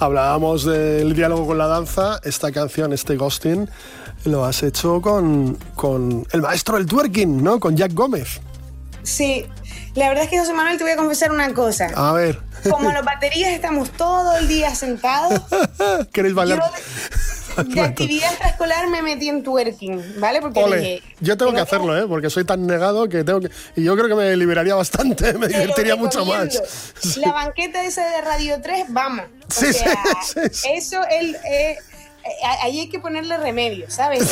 Hablábamos del diálogo con la danza. Esta canción, este ghosting, lo has hecho con el maestro del twerking, ¿no? Con Jack Gómez. Sí, la verdad es que, José Manuel, te voy a confesar una cosa. A ver. Como los baterías estamos todo el día sentados. ¿Queréis bailar? Yo de actividad extraescolar me metí en twerking, ¿vale? Porque dije, yo tengo que hacerlo, porque soy tan negado que tengo que... Y yo creo que me liberaría bastante, me divertiría mucho más. Sí. La banqueta esa de Radio 3, vamos. Sí, o sea, sí. Eso, ahí hay que ponerle remedio, ¿sabes?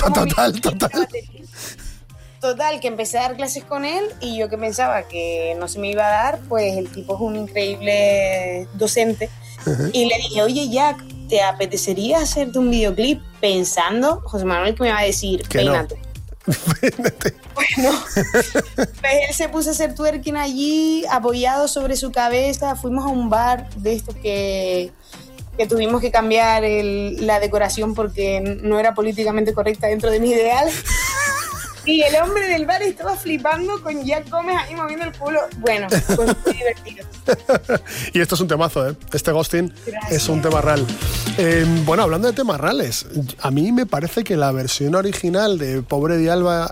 Total, que empecé a dar clases con él y yo que pensaba que no se me iba a dar, pues el tipo es un increíble docente. Uh-huh. Y le dije, oye, Jack, ¿te apetecería hacerte un videoclip? Pensando, José Manuel, que me va a decir, peínate. No. Bueno, pues él se puso a hacer twerking allí, apoyado sobre su cabeza. Fuimos a un bar de estos que tuvimos que cambiar la decoración porque no era políticamente correcta dentro de mi ideal. Y el hombre del bar estaba flipando con Jack Gómez ahí moviendo el culo. Bueno, fue muy divertido. Y esto es un temazo, ¿eh? Este ghosting es un tema real. Bueno, hablando de temas reales, a mí me parece que la versión original de Pobre Diabla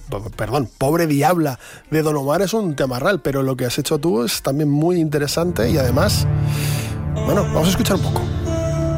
de Don Omar es un tema real, pero lo que has hecho tú es también muy interesante y además, bueno, vamos a escuchar un poco.